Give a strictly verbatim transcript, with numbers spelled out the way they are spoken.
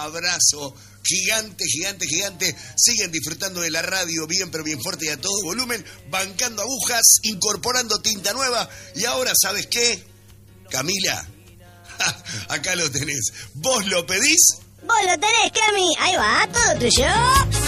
abrazo gigante, gigante, gigante. Siguen disfrutando de la radio bien, pero bien fuerte y a todo volumen, bancando agujas, incorporando tinta nueva. Y ahora, ¿sabes qué? Camila, acá lo tenés. ¿Vos lo pedís? Vos lo tenés, Cami. Ahí va, todo tuyo.